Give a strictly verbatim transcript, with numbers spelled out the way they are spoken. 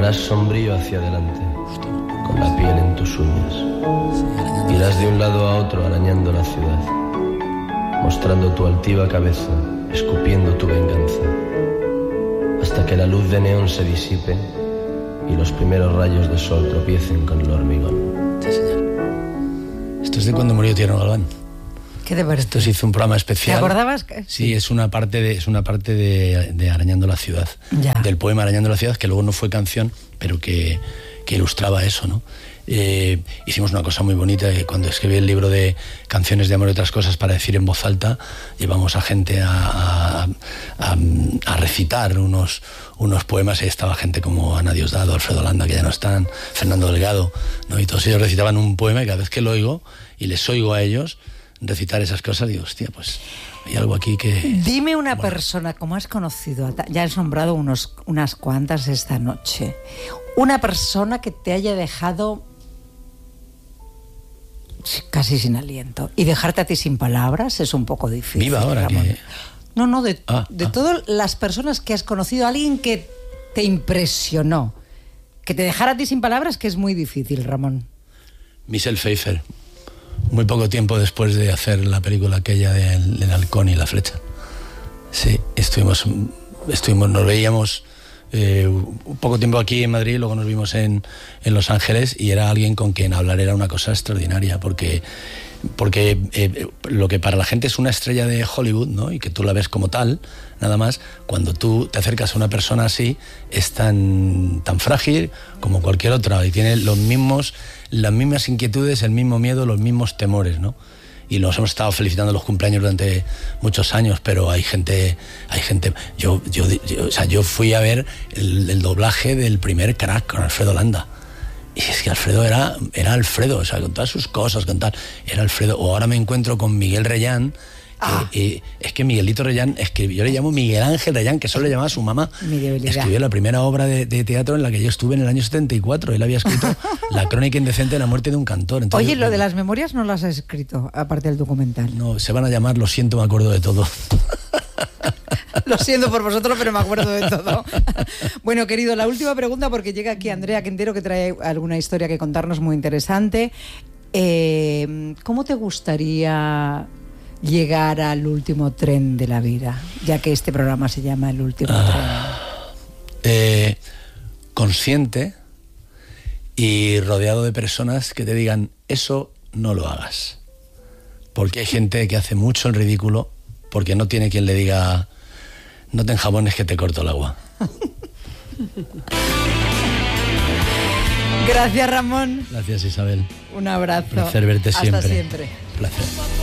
Caminarás sombrío hacia adelante, con la piel en tus uñas. Irás de un lado a otro arañando la ciudad, mostrando tu altiva cabeza, escupiendo tu venganza, hasta que la luz de neón se disipe y los primeros rayos de sol tropiecen con el hormigón. Sí, señor. Esto es de cuando murió Tierno Galván. ¿Qué te parece? Esto se hizo un programa especial. ¿Te acordabas? Sí, es una parte de, es una parte de, de Arañando la ciudad, ya. Del poema Arañando la ciudad, que luego no fue canción, pero que, que ilustraba eso, ¿no? Eh, hicimos una cosa muy bonita, que cuando escribí el libro de Canciones de amor y otras cosas para decir en voz alta, llevamos a gente a, a, a, a recitar unos, unos poemas, y estaba gente como Ana Diosdado, Alfredo Landa, que ya no están, Fernando Delgado, ¿no? Y todos ellos recitaban un poema, y cada vez que lo oigo y les oigo a ellos recitar esas cosas, digo, hostia, pues hay algo aquí que... Dime una bueno. persona, como has conocido, ya has nombrado unos, unas cuantas esta noche, una persona que te haya dejado casi sin aliento, y dejarte a ti sin palabras es un poco difícil. Viva ahora, Ramón. que... No, no, de, ah, de ah. todas las personas que has conocido, alguien que te impresionó, que te dejara a ti sin palabras, que es muy difícil, Ramón. Michelle Pfeiffer, muy poco tiempo después de hacer la película aquella del, del halcón y la flecha. Sí, estuvimos, estuvimos nos veíamos eh, un poco tiempo aquí en Madrid, luego nos vimos en, en Los Ángeles, y era alguien con quien hablar era una cosa extraordinaria, porque, porque eh, lo que para la gente es una estrella de Hollywood, ¿no? Y que tú la ves como tal, nada más, cuando tú te acercas a una persona así, es tan, tan frágil como cualquier otra, y tiene los mismos, las mismas inquietudes, el mismo miedo, los mismos temores, ¿no? Y nos hemos estado felicitando los cumpleaños durante muchos años, pero hay gente, hay gente, yo, yo, yo, o sea, yo fui a ver el, el doblaje del primer Crack con Alfredo Landa. Y es que Alfredo era, era Alfredo, o sea, con todas sus cosas, con tal, era Alfredo. O ahora me encuentro con Miguel Reyán. Ah. Eh, eh, es que Miguelito Reyán escribió, yo le llamo Miguel Ángel Reyán, que solo le llamaba a su mamá. Escribió la primera obra de, de teatro en la que yo estuve en el año setenta y cuatro. Él había escrito La crónica indecente de la muerte de un cantor. Entonces, Oye, yo, lo de las memorias no las has escrito, aparte del documental. No, se van a llamar Lo siento, me acuerdo de todo. Lo siento por vosotros, pero me acuerdo de todo. Bueno, querido, la última pregunta, porque llega aquí Andrea Quintero, que trae alguna historia que contarnos muy interesante. Eh, ¿Cómo te gustaría llegar al último tren de la vida, ya que este programa se llama El último ah, tren? Eh, consciente y rodeado de personas que te digan, eso no lo hagas. Porque hay gente que hace mucho el ridículo porque no tiene quien le diga, no te enjabones que te corto el agua. Gracias, Ramón. Gracias, Isabel. Un abrazo. Un placer verte siempre. Hasta siempre. Placer.